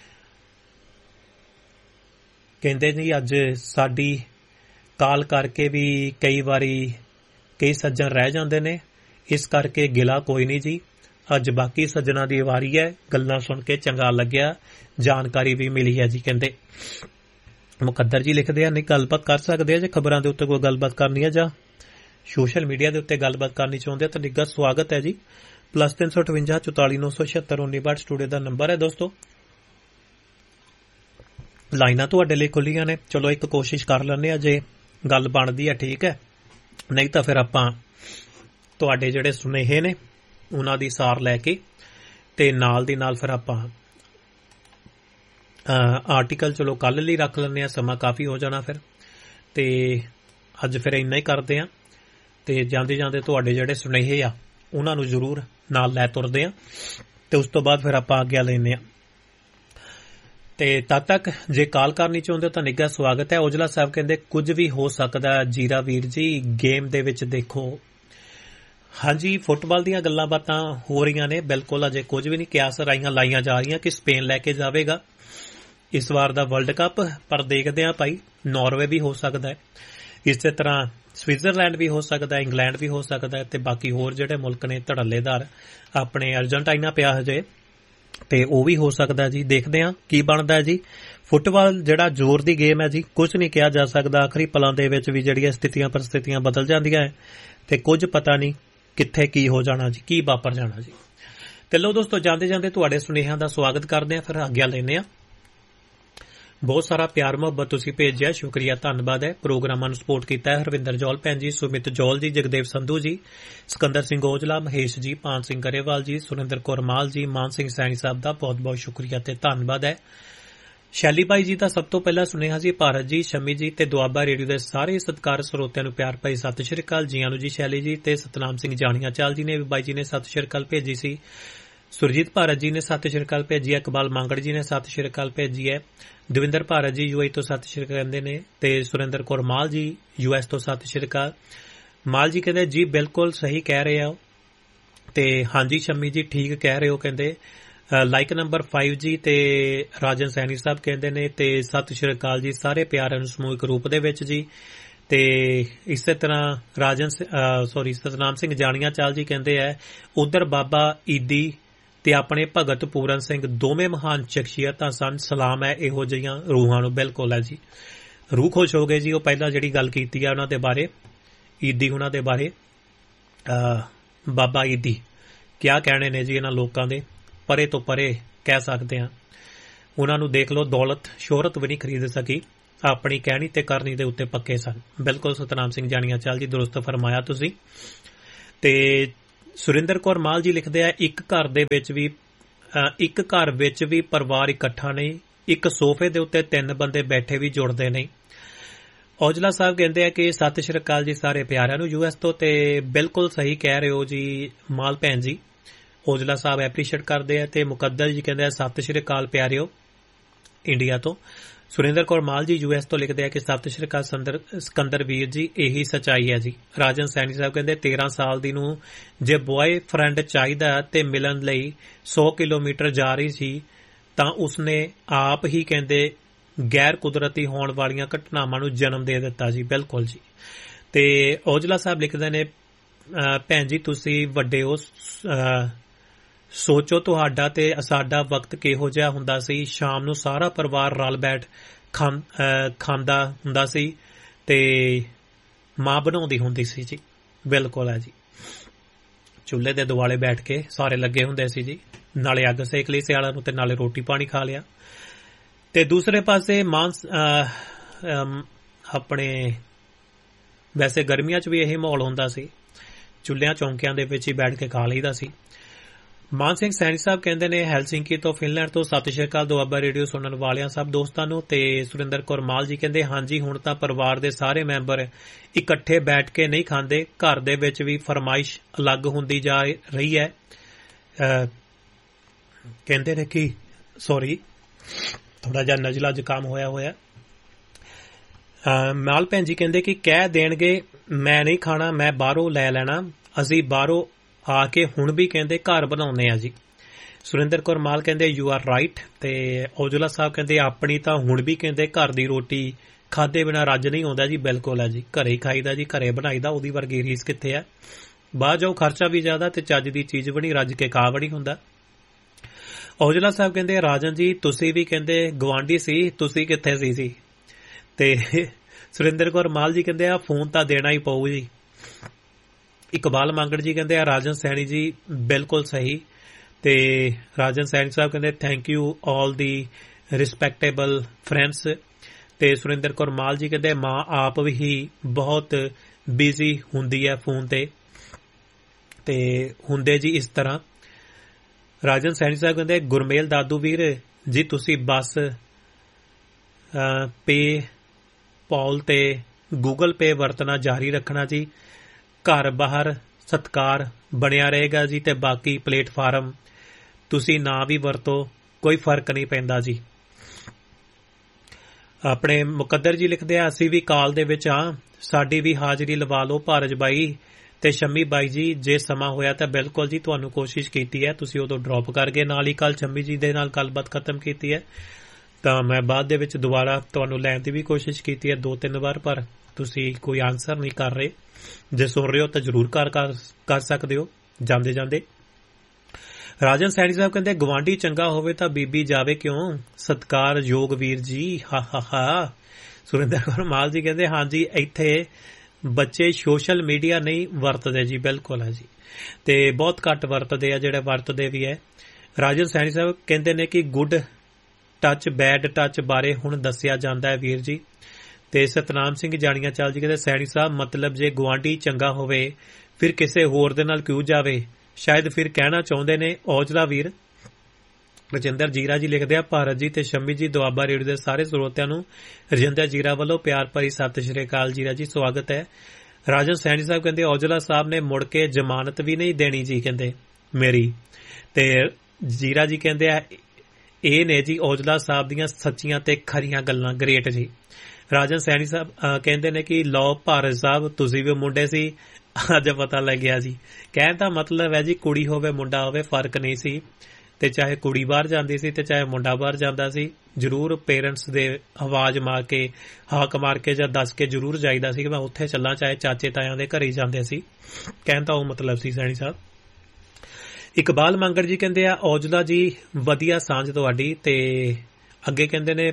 ਕਹਿੰਦੇ ਜੀ ਅੱਜ ਸਾਡੀ ਕਾਲ ਕਰਕੇ ਵੀ ਕਈ ਵਾਰੀ ਕਈ ਸੱਜਣ ਰਹਿ ਜਾਂਦੇ ਨੇ, ਇਸ ਕਰਕੇ ਗਿਲਾ ਕੋਈ ਨਹੀਂ ਜੀ। ਅੱਜ ਬਾਕੀ ਸੱਜਣਾ ਦੀ ਵਾਰੀ ਹੈ। ਗੱਲਾਂ ਸੁਣ ਕੇ ਚੰਗਾ ਲੱਗਿਆ, ਜਾਣਕਾਰੀ ਵੀ ਮਿਲੀ ਹੈ ਜੀ। ਕਹਿੰਦੇ ਮੁਕੱਦਰ ਜੀ ਲਿਖਦੇ ਆ, ਨਹੀਂ ਗੱਲਬਾਤ ਕਰ ਸਕਦੇ ਆ ਜੇ ਖਬਰਾਂ ਦੇ ਉੱਤੇ ਕੋਈ ਗੱਲਬਾਤ ਕਰਨੀ ਹੈ ਜਾਂ ਸੋਸ਼ਲ ਮੀਡੀਆ ਦੇ ਉੱਤੇ ਗੱਲਬਾਤ ਕਰਨੀ ਚਾਹੁੰਦੇ ਆ ਤਾਂ ਨਿੱਘਾ ਸਵਾਗਤ ਹੈ ਜੀ। +358 44 976 19 ਸਟੂਡੀਓ ਦਾ ਨੰਬਰ ਹੈ ਦੋਸਤੋ। ਲਾਈਨਾਂ ਤੁਹਾਡੇ ਲਈ ਖੁੱਲੀਆਂ ਨੇ। ਚਲੋ ਇੱਕ ਕੋਸ਼ਿਸ਼ ਕਰ ਲੈਂਦੇ ਆ, ਜੇ ਗੱਲ ਬਣਦੀ ਹੈ ਠੀਕ ਹੈ, ਨਹੀਂ ਤਾਂ ਫਿਰ ਆਪਾਂ ਤੁਹਾਡੇ ਜਿਹੜੇ ਸੁਨੇਹੇ ਨੇ ਉਹਨਾਂ ਦੀ ਸਾਰ ਲੈ ਕੇ ਤੇ ਨਾਲ ਦੀ ਨਾਲ ਫਿਰ ਆਪਾਂ ਆਰਟੀਕਲ ਚਲੋ ਕੱਲ ਲਈ ਰੱਖ ਲੈਂਦੇ ਆ, ਸਮਾਂ ਕਾਫੀ ਹੋ ਜਾਣਾ ਫਿਰ। ਤੇ ਅੱਜ ਫਿਰ ਇੰਨਾ ਹੀ ਕਰਦੇ ਆ ਤੇ ਜਾਂਦੇ ਜਾਂਦੇ ਤੁਹਾਡੇ ਜਿਹੜੇ ਸੁਨੇਹੇ ਆ ਉਹਨਾਂ ਨੂੰ ਜ਼ਰੂਰ ਨਾਲ ਲੈ ਤੁਰਦੇ ਆ ਤੇ ਉਸ ਤੋਂ ਬਾਅਦ ਫਿਰ ਆਪਾਂ ਆਗਿਆ ਲੈਂਦੇ ਆ। ਤੇ ਤਦ ਤੱਕ ਜੇ ਕਾਲ ਕਰਨੀ ਚਾਹੁੰਦੇ ਤਾਂ ਨਿੱਘਾ ਸਵਾਗਤ ਹੈ। ਔਜਲਾ ਸਾਹਿਬ ਕਹਿੰਦੇ ਕੁਝ ਵੀ ਹੋ ਸਕਦਾ ਜੀਰਾ ਵੀਰ ਜੀ, ਗੇਮ ਦੇ ਵਿੱਚ ਦੇਖੋ। ਹਾਂਜੀ, ਫੁੱਟਬਾਲ ਦੀਆਂ ਗੱਲਾਂ ਬਾਤਾਂ ਹੋ ਰਹੀਆਂ ਨੇ, ਬਿਲਕੁਲ ਅਜੇ ਕੁਝ ਵੀ ਨਹੀਂ ਕਿਆਸ ਲਾਈਆਂ ਜਾ ਰਹੀਆਂ ਕਿ ਸਪੇਨ ਲੈ ਕੇ ਜਾਵੇਗਾ ਇਸ ਵਾਰ ਦਾ ਵਰਲਡ ਕੱਪ, ਪਰ ਦੇਖਦੇ ਆ ਭਾਈ, ਨਾਰਵੇ ਵੀ ਹੋ ਸਕਦਾ ਹੈ, ਇਸੇ ਤਰ੍ਹਾਂ ਸਵਿਟਜ਼ਰਲੈਂਡ ਵੀ ਹੋ ਸਕਦਾ ਹੈ, ਇੰਗਲੈਂਡ ਵੀ ਹੋ ਸਕਦਾ ਹੈ ਤੇ ਬਾਕੀ ਹੋਰ ਜਿਹੜੇ ਮੁਲਕ ਨੇ ਧੜੱਲੇਦਾਰ, ਆਪਣੇ ਅਰਜਨਟਾਈਨਾ ਪਿਆ ਹਜੇ ਤੇ ਉਹ ਵੀ ਹੋ ਸਕਦਾ ਜੀ। ਦੇਖਦੇ ਆ ਕੀ ਬਣਦਾ ਜੀ। ਫੁੱਟਬਾਲ ਜਿਹੜਾ ਜ਼ੋਰ ਦੀ ਗੇਮ ਹੈ ਜੀ, ਕੁਝ ਨਹੀਂ ਕਿਹਾ ਜਾ ਸਕਦਾ। ਆਖਰੀ ਪਲਾਂ ਦੇ ਵਿੱਚ ਵੀ ਜਿਹੜੀਆਂ ਸਥਿਤੀਆਂ ਪਰਿਸਥਿਤੀਆਂ ਬਦਲ ਜਾਂਦੀਆਂ ਹੈ ਤੇ ਕੁਝ ਪਤਾ ਨਹੀਂ ਕਿੱਥੇ ਕੀ ਹੋ ਜਾਣਾ ਜੀ, ਕੀ ਵਾਪਰ ਜਾਣਾ ਜੀ। ਤੇ ਲਓ ਦੋਸਤੋ, ਜਾਂਦੇ ਜਾਂਦੇ ਤੁਹਾਡੇ ਸੁਨੇਹਿਆਂ ਦਾ ਸਵਾਗਤ ਕਰਦੇ ਆ, ਫਿਰ ਆਗਿਆ ਲੈਂਦੇ ਆ। ਬਹੁਤ ਸਾਰਾ ਪਿਆਰ ਮੁਹੱਬਤ ਤੁਸੀਂ ਭੇਜਿਆ, ਸ਼ੁਕਰੀਆ, ਧੰਨਵਾਦ ਹੈ। ਪ੍ਰੋਗਰਾਮਾਂ ਨੂੰ ਸਪੋਰਟ ਕੀਤਾ ਹੈ ਹਰਵਿੰਦਰ ਜੌਲ ਭੈਣ ਜੀ, ਸੁਮਿਤ ਜੌਲ ਜੀ, ਜਗਦੇਵ ਸੰਧੂ ਜੀ, ਸਿਕੰਦਰ ਸਿੰਘ ਔਜਲਾ, ਮਹੇਸ਼ ਜੀ, ਪਾਨ ਸਿੰਘ ਗਰੇਵਾਲ ਜੀ, ਸੁਰਿੰਦਰ ਕੌਰ ਮਾਲ ਜੀ, ਮਾਨ ਸਿੰਘ ਸੈਣੀ ਸਾਹਿਬ ਦਾ ਬਹੁਤ ਬਹੁਤ ਸ਼ੁਕਰੀਆ ਤੇ ਧੰਨਵਾਦ ਹੈ। ਸ਼ੈਲੀ ਬਾਈ ਜੀ ਦਾ ਸਭ ਤੋਂ ਪਹਿਲਾਂ ਸੁਨੇਹਾ ਜੀ, ਭਾਰਤ ਜੀ, ਸ਼ਮੀ ਜੀ ਤੇ ਦੁਆਬਾ ਰੇਡੀਓ ਦੇ ਸਾਰੇ ਸਤਿਕਾਰ ਸਰੋਤਿਆਂ ਨੂੰ ਪਿਆਰ ਭਰੀ ਸਤਿ ਸ਼੍ਰੀ ਅਕਾਲ। ਜੀਆਂ ਨੂੰ ਜੀ ਸ਼ੈਲੀ ਜੀ ਤੇ ਸਤਨਾਮ ਸਿੰਘ ਜਾਣੀਆਂ ਚਾਲ ਜੀ ਨੇ ਬਾਈ ਜੀ ਨੇ ਸਤਿ ਸ਼੍ਰੀ ਅਕਾਲ ਭੇਜੀ ਸੀ। ਸੁਰਜੀਤ ਭਾਰਤ ਜੀ ਨੇ ਸਤਿ ਸ਼੍ਰੀ ਅਕਾਲ ਭੇਜੀ ਹੈ। ਇਕਬਾਲ ਮੰਗੜ ਜੀ ਨੇ ਸਤਿ ਸ਼੍ਰੀ ਅਕਾਲ ਭੇਜੀ ਹੈ। ਦਵਿੰਦਰ ਭਾਰਤ ਜੀ ਯੂਏ ਤੋਂ ਸਤਿ ਸ਼੍ਰੀ ਅਕਾਲ ਕਹਿੰਦੇ ਨੇ ਤੇ ਸੁਰਿੰਦਰ ਕੌਰ ਮਾਲ ਜੀ US ਤੋਂ ਸਤਿ ਸ਼੍ਰੀ ਅਕਾਲ। ਮਾਲ ਜੀ ਕਹਿੰਦੇ ਜੀ ਬਿਲਕੁਲ ਸਹੀ ਕਹਿ ਰਹੇ ਹੋ ਤੇ ਹਾਂਜੀ ਸ਼ਮੀ ਜੀ ਠੀਕ ਕਹਿ ਰਹੇ ਹੋ। ਕਹਿੰਦੇ ਲਾਈਕ ਨੰਬਰ 5 ਜੀ ਤੇ ਰਾਜਨ ਸੈਣੀ ਸਾਹਿਬ ਕਹਿੰਦੇ ਨੇ ਤੇ ਸਤਿ ਸ਼੍ਰੀ ਅਕਾਲ ਜੀ ਸਾਰੇ ਪਿਆਰਿਆਂ ਨੂੰ ਸਮੂਹਿਕ ਰੂਪ ਦੇ ਵਿੱਚ ਜੀ। ਤੇ ਇਸੇ ਤਰ੍ਹਾਂ ਸਤਨਾਮ ਸਿੰਘ ਜਾਣੀਆਂ ਚਾਲ ਜੀ ਕਹਿੰਦੇ ਹੈ ਉਧਰ ਬਾਬਾ ਈਦੀ ਤੇ ਆਪਣੇ ਭਗਤ ਪੂਰਨ ਸਿੰਘ ਦੋਵੇਂ ਮਹਾਨ ਸ਼ਖਸੀਅਤਾਂ ਸਨ, ਸਲਾਮ ਹੈ ਇਹੋ ਜਿਹੀਆਂ ਰੂਹਾਂ ਨੂੰ। ਬਿਲਕੁਲ ਹੈ ਜੀ, ਰੂਹ ਖੁਸ਼ ਹੋ ਗਏ ਜੀ। ਉਹ ਪਹਿਲਾਂ ਜਿਹੜੀ ਗੱਲ ਕੀਤੀ ਆ ਉਹਨਾਂ ਦੇ ਬਾਰੇ, ਈਦੀ ਉਹਨਾਂ ਦੇ ਬਾਰੇ, ਬਾਬਾ ਈਦੀ, ਕਿਆ ਕਹਿਣੇ ਨੇ ਜੀ ਇਹਨਾਂ ਲੋਕਾਂ ਦੇ, ਪਰੇ ਤੋਂ ਪਰੇ ਕਹਿ ਸਕਦੇ ਹਾਂ। ਉਹਨਾਂ ਨੂੰ ਦੇਖ ਲਓ, ਦੌਲਤ ਸ਼ੋਹਰਤ ਵੀ ਨਹੀਂ ਖਰੀਦ ਸਕੀ ਆਪਣੀ ਕਹਿਣੀ ਤੇ ਕਰਨੀ ਦੇ ਉੱਤੇ ਪੱਕੇ ਸਨ। ਬਿਲਕੁਲ ਸਤਨਾਮ ਸਿੰਘ ਜਾਣੀਆਂ ਚਾਲ ਜੀ, ਦੁਰਸਤ ਫਰਮਾਇਆ ਤੁਸੀਂ। ਤੇ ਸੁਰਿੰਦਰ ਕੌਰ ਮਾਲ ਜੀ ਲਿਖਦੇ ਆ, ਇੱਕ ਘਰ ਵਿੱਚ ਵੀ ਪਰਿਵਾਰ ਇਕੱਠਾ ਨਹੀਂ, ਇੱਕ ਸੋਫੇ ਦੇ ਉੱਤੇ 3 ਬੰਦੇ ਬੈਠੇ ਵੀ ਜੁੜਦੇ ਨਹੀਂ। ਔਜਲਾ ਸਾਹਿਬ ਕਹਿੰਦੇ ਆ ਕਿ ਸਤਿ ਸ਼੍ਰੀ ਅਕਾਲ ਜੀ ਸਾਰੇ ਪਿਆਰਿਆਂ ਨੂੰ US ਤੋਂ। ਤੇ ਬਿਲਕੁਲ ਸਹੀ ਕਹਿ ਰਹੇ ਹੋ ਜੀ ਮਾਲ ਭੈਣ ਜੀ, ਔਜਲਾ ਸਾਹਿਬ ਐਪਰੀਸ਼ੀਏਟ ਕਰਦੇ ਆ। ਤੇ ਮੁਕੱਦਰ ਜੀ ਕਹਿੰਦੇ ਆ ਸਤਿ ਸ਼੍ਰੀ ਅਕਾਲ ਪਿਆਰਿਓ ਇੰਡੀਆ ਤੋਂ। ਸੁਰਿੰਦਰ ਕੌਰ ਮਾਲ ਜੀ US ਤੋਂ ਲਿਖਦੇ ਆ ਕਿ ਸਤਿ ਸ਼੍ਰੀ ਅਕਾਲ ਸਿਕੰਦਰ ਵੀਰ ਜੀ, ਇਹੀ ਸੱਚਾਈ ਹੈ ਜੀ। ਰਾਜਨ ਸੈਣੀ ਸਾਹਿਬ ਕਹਿੰਦੇ 13 ਸਾਲ ਦੀ ਨੂੰ ਜੇ ਬॉय ਫਰੈਂਡ ਚਾਹੀਦਾ ਤੇ ਮਿਲਣ ਲਈ 100 ਕਿਲੋਮੀਟਰ ਜਾ ਰਹੀ ਸੀ ਤਾਂ ਉਸਨੇ ਆਪ ਹੀ ਕਹਿੰਦੇ ਗੈਰ ਕੁਦਰਤੀ ਹੋਣ ਵਾਲੀਆਂ ਘਟਨਾਵਾਂ ਨੂੰ ਜਨਮ ਦੇ ਦਿੱਤਾ ਜੀ। ਬਿਲਕੁਲ ਜੀ। ਤੇ ਔਜਲਾ ਸਾਹਿਬ ਲਿਖਦੇ ਨੇ, ਭੈਣ ਜੀ ਤੁਸੀਂ ਵੱਡੇ ਹੋ, ਸੋਚੋ ਤੁਹਾਡਾ ਤੇ ਸਾਡਾ ਵਕਤ ਕਿਹੋ ਜਿਹਾ ਹੁੰਦਾ ਸੀ। ਸ਼ਾਮ ਨੂੰ ਸਾਰਾ ਪਰਿਵਾਰ ਰਲ ਬੈਠ ਖਾਂਦਾ ਹੁੰਦਾ ਸੀ ਤੇ ਮਾਂ ਬਣਾਉਂਦੀ ਹੁੰਦੀ ਸੀ ਜੀ। ਬਿਲਕੁਲ ਹੈ ਜੀ, ਚੁੱਲ੍ਹੇ ਦੇ ਦੁਆਲੇ ਬੈਠ ਕੇ ਸਾਰੇ ਲੱਗੇ ਹੁੰਦੇ ਸੀ ਜੀ, ਨਾਲੇ ਅੱਗ ਸੇਕ ਲਈ ਸਿਆਲਾਂ ਨੂੰ ਤੇ ਨਾਲੇ ਰੋਟੀ ਪਾਣੀ ਖਾ ਲਿਆ। ਤੇ ਦੂਸਰੇ ਪਾਸੇ ਆਪਣੇ ਵੈਸੇ ਗਰਮੀਆਂ 'ਚ ਵੀ ਇਹ ਮਾਹੌਲ ਹੁੰਦਾ ਸੀ, ਚੁੱਲ੍ਹਿਆਂ ਚੌਂਕਿਆਂ ਦੇ ਵਿੱਚ ਹੀ ਬੈਠ ਕੇ ਖਾ ਲਈਦਾ ਸੀ। ਮਾਨ ਸਿੰਘ ਸੈਣੀ ਸਾਹਿਬ ਕਹਿੰਦੇ ਨੇ ਹੈਲਸਿੰਕੀ ਤੋਂ, ਫਿਨਲੈਂਡ ਤੋਂ, ਸਤਿ ਸ਼੍ਰੀ ਅਕਾਲ ਦੁਆਬਾ ਰੇਡੀਓ ਸੁਣਨ ਵਾਲਿਆਂ ਸਭ ਦੋਸਤਾਂ ਨੂੰ। ਤੇ ਸੁਰਿੰਦਰ ਕੌਰ ਮਾਲ ਜੀ ਕਹਿੰਦੇ ਹਾਂਜੀ, ਹੁਣ ਤਾਂ ਪਰਿਵਾਰ ਦੇ ਸਾਰੇ ਮੈਂਬਰ ਇਕੱਠੇ ਬੈਠ ਕੇ ਨਹੀਂ ਖਾਂਦੇ, ਘਰ ਦੇ ਵਿੱਚ ਵੀ ਫਰਮਾਇਸ਼ ਅਲੱਗ ਹੁੰਦੀ ਜਾ ਰਹੀ ਹੈ। ਕਹਿੰਦੇ ਨੇ ਕਿ ਥੋੜਾ ਜਿਹਾ ਨਜ਼ਲਾ ਜ਼ੁਕਾਮ ਹੋਇਆ। ਮਾਲ ਭੈਣ ਜੀ ਕਹਿੰਦੇ ਕਿ ਕਹਿ ਦੇਣਗੇ ਮੈਂ ਨਹੀਂ ਖਾਣਾ, ਮੈਂ ਬਾਹਰੋਂ ਲੈ ਲੈਣਾ, ਅਸੀਂ ਬਾਹਰੋਂ ਆ ਕੇ ਹੁਣ ਵੀ ਕਹਿੰਦੇ ਘਰ ਬਣਾਉਂਦੇ ਆ ਜੀ। ਸੁਰਿੰਦਰ ਕੌਰ ਮਾਲ ਕਹਿੰਦੇ ਯੂ ਆਰ ਰਾਈਟ। ਤੇ ਔਜਲਾ ਸਾਹਿਬ ਕਹਿੰਦੇ ਆਪਣੀ ਤਾਂ ਹੁਣ ਵੀ ਕਹਿੰਦੇ ਘਰ ਦੀ ਰੋਟੀ ਖਾਦੇ ਬਿਨਾਂ ਰੱਜ ਨਹੀਂ ਆਉਂਦਾ ਜੀ। ਬਿਲਕੁਲ ਹੈ ਜੀ, ਘਰੇ ਹੀ ਖਾਈਦਾ ਜੀ, ਘਰੇ ਬਣਾਈਦਾ, ਉਹਦੀ ਵਰਗੀ ਰੀਸ ਕਿੱਥੇ ਆ। ਬਾਹਰ ਜਾਓ ਖਰਚਾ ਵੀ ਜ਼ਿਆਦਾ ਤੇ ਚੱਜ ਦੀ ਚੀਜ਼ ਬਣੀ ਰੱਜ ਕੇ ਖਾ ਬਣੀ ਹੁੰਦਾ। ਔਜਲਾ ਸਾਹਿਬ ਕਹਿੰਦੇ ਰਾਜਨ ਜੀ ਤੁਸੀਂ ਵੀ ਕਹਿੰਦੇ ਗਵਾਂਢੀ ਸੀ, ਤੁਸੀਂ ਕਿੱਥੇ ਸੀ। ਤੇ ਸੁਰਿੰਦਰ ਕੌਰ ਮਾਲ ਜੀ ਕਹਿੰਦੇ ਆ ਫੋਨ ਤਾਂ ਦੇਣਾ ਹੀ ਪਊ ਜੀ। ਇਕਬਾਲ ਮੰਗੜ ਜੀ ਕਹਿੰਦੇ ਆ ਰਾਜਨ ਸੈਣੀ ਜੀ ਬਿਲਕੁਲ ਸਹੀ। ਤੇ ਰਾਜਨ ਸੈਣੀ ਸਾਹਿਬ ਕਹਿੰਦੇ thank you all the respectable friends. ਤੇ ਸੁਰਿੰਦਰ ਕੌਰ ਮਾਲ ਜੀ ਕਹਿੰਦੇ ਮਾਂ ਆਪ ਵੀ ਬਹੁਤ ਬਿਜ਼ੀ ਹੁੰਦੀ ਹੈ ਫੋਨ ਤੇ ਹੁੰਦੇ ਜੀ ਇਸ ਤਰ੍ਹਾਂ। ਰਾਜਨ ਸੈਣੀ ਸਾਹਿਬ ਕਹਿੰਦੇ ਗੁਰਮੇਲ ਦਾਦੂ ਵੀਰ ਜੀ ਤੁਸੀਂ ਬਸ PayPal ਤੇ Google Pay ਵਰਤਣਾ ਜਾਰੀ ਰੱਖਣਾ ਜੀ, ਘਰ ਬਾਹਰ ਸਤਕਾਰ ਬਣਿਆ ਰਹੇਗਾ ਜੀ। ਤੇ ਬਾਕੀ ਪਲੇਟਫਾਰਮ ਤੁਸੀਂ ਨਾ ਵੀ ਵਰਤੋ, ਕੋਈ ਫਰਕ ਨਹੀਂ ਪੈਂਦਾ ਜੀ। ਆਪਣੇ ਮੁਕੱਦਰ ਜੀ ਲਿਖਦੇ ਆ ਅਸੀਂ ਵੀ ਕਾਲ ਦੇ ਵਿੱਚ ਹਾਂ, ਸਾਡੀ ਵੀ ਹਾਜ਼ਰੀ ਲਵਾ ਲਓ ਭਾਰਜ ਬਾਈ ਤੇ ਸ਼ੰਮੀ ਬਾਈ ਜੀ, ਜੇ ਸਮਾਂ ਹੋਇਆ ਤਾਂ ਬਿਲਕੁਲ ਜੀ ਤੁਹਾਨੂੰ ਕੋਸ਼ਿਸ਼ ਕੀਤੀ ਹੈ, ਤੁਸੀਂ ਉਦੋਂ ਡ੍ਰੌਪ ਕਰ ਗਏ, ਨਾਲ ਹੀ ਕੱਲ ਸ਼ੰਮੀ ਜੀ ਦੇ ਨਾਲ ਗੱਲਬਾਤ ਖਤਮ ਕੀਤੀ ਹੈ ਤਾਂ ਮੈਂ ਬਾਅਦ ਦੇ ਵਿੱਚ ਦੁਬਾਰਾ ਤੁਹਾਨੂੰ ਲੈਣ ਦੀ ਵੀ ਕੋਸ਼ਿਸ਼ ਕੀਤੀ ਹੈ 2-3 ਵਾਰ, ਪਰ ਤੁਸੀਂ ਕੋਈ ਆਨਸਰ ਨਹੀਂ ਕਰ ਰਹੇ। ਜੇ ਸੁਣ ਰਹੇ ਹੋ ਤਾਂ ਜ਼ਰੂਰ ਕਰ ਸਕਦੇ ਹੋ ਜਾਂਦੇ ਜਾਂਦੇ। ਰਾਜਨ ਸੈਣੀ ਸਾਹਿਬ ਕਹਿੰਦੇ ਗਵਾਂਢੀ ਚੰਗਾ ਹੋਵੇ ਤਾਂ ਬੀਬੀ ਜਾਵੇ ਕਿਉਂ, ਸਤਿਕਾਰਯੋਗ ਵੀਰ ਜੀ ਹਾ। ਸੁਰਿੰਦਰ ਕੌਰ ਮਾਲ ਜੀ ਕਹਿੰਦੇ ਹਾਂਜੀ ਇੱਥੇ ਬੱਚੇ ਸੋਸ਼ਲ ਮੀਡੀਆ ਨਹੀਂ ਵਰਤਦੇ ਜੀ। ਬਿਲਕੁਲ ਹੈ ਜੀ, ਤੇ ਬਹੁਤ ਘੱਟ ਵਰਤਦੇ ਆ, ਜਿਹੜੇ ਵਰਤਦੇ ਵੀ ਹੈ। ਰਾਜਨ ਸੈਣੀ ਸਾਹਿਬ ਕਹਿੰਦੇ ਨੇ ਕਿ ਗੁੱਡ ਟੱਚ ਬੈਡ ਟੱਚ ਬਾਰੇ ਹੁਣ ਦੱਸਿਆ ਜਾਂਦਾ ਹੈ ਵੀਰ ਜੀ। ਤੇ ਸਤਨਾਮ ਸਿੰਘ ਜਾਣੀਆਂ ਚਾਲ ਜੀ ਕਹਿੰਦੇ ਸੈਣੀ ਸਾਹਿਬ ਮਤਲਬ ਜੇ ਗੁਆਂਢੀ ਚੰਗਾ ਹੋਵੇ ਫਿਰ ਕਿਸੇ ਹੋਰ ਦੇ ਨਾਲ ਕਿਉਂ ਜਾਵੇ, ਸ਼ਾਇਦ ਫਿਰ ਕਹਿਣਾ ਚਾਹੁੰਦੇ ਨੇ ਔਜਲਾ ਵੀਰ। ਰਜਿੰਦਰ ਜੀਰਾ ਜੀ ਲਿਖਦੇ ਆ ਭਾਰਤ ਜੀ ਤੇ ਸ਼ੰਮੀ ਜੀ ਦੁਆਬਾ ਰੇਡੀਓ ਦੇ ਸਾਰੇ ਸਰੋਤਿਆਂ ਨੂੰ ਰਜਿੰਦਰ ਜੀਰਾ ਵੱਲੋਂ ਪਿਆਰ ਭਰੀ ਸਤਿ ਸ਼੍ਰੀ ਅਕਾਲ ਜੀਰਾ ਜੀ, ਸਵਾਗਤ ਹੈ। ਰਾਜਨ ਸੈਣੀ ਸਾਹਿਬ ਕਹਿੰਦੇ ਔਜਲਾ ਸਾਹਿਬ ਨੇ ਮੁੜ ਕੇ ਜ਼ਮਾਨਤ ਵੀ ਨਹੀਂ ਦੇਣੀ ਜੀ ਕਹਿੰਦੇ ਮੇਰੀ। ਤੇ ਜੀਰਾ ਜੀ ਕਹਿੰਦੇ ਆ ਇਹ ਨੇ ਜੀ ਔਜਲਾ ਸਾਹਿਬ ਦੀਆਂ ਸੱਚੀਆਂ ਤੇ ਖਰੀਆਂ ਗੱਲਾਂ, ਗ੍ਰੇਟ ਜੀ। ਰਾਜਨ ਸੈਣੀ ਸਾਹਿਬ ਕਹਿੰਦੇ ਨੇ ਕਿ ਲਓ ਭਾਰਤ ਸਾਹਿਬ ਤੁਸੀਂ ਵੀ ਮੁੰਡੇ ਸੀ, ਅੱਜ ਪਤਾ ਲੱਗਿਆ ਜੀ। ਕਹਿਣ ਦਾ ਮਤਲਬ ਹੈ ਜੀ ਕੁੜੀ ਹੋਵੇ ਮੁੰਡਾ ਹੋਵੇ ਫਰਕ ਨਹੀਂ ਸੀ, ਤੇ ਚਾਹੇ ਕੁੜੀ ਬਾਹਰ ਜਾਂਦੀ ਸੀ ਤੇ ਚਾਹੇ ਮੁੰਡਾ ਬਾਹਰ ਜਾਂਦਾ ਸੀ, ਜ਼ਰੂਰ ਪੇਰੈਂਟਸ ਦੇ ਆਵਾਜ਼ ਮਾਰ ਕੇ ਹਾਕ ਮਾਰ ਕੇ ਜਾਂ ਦੱਸ ਕੇ ਜ਼ਰੂਰ ਜਾਈਦਾ ਸੀ ਕਿ ਮੈਂ ਉੱਥੇ ਚੱਲਾਂ, ਚਾਹੇ ਚਾਚੇ ਤਾਇਆਂ ਦੇ ਘਰੇ ਜਾਂਦੇ ਸੀ। ਕਹਿਣ ਦਾ ਉਹ ਮਤਲਬ ਸੀ ਸੈਣੀ ਸਾਹਿਬ। ਇਕਬਾਲ ਮੰਗੜ ਜੀ ਕਹਿੰਦੇ ਆ ਔਜਲਾ ਜੀ ਵਧੀਆ ਸਾਂਝ ਤੁਹਾਡੀ। ਤੇ ਅੱਗੇ ਕਹਿੰਦੇ ਨੇ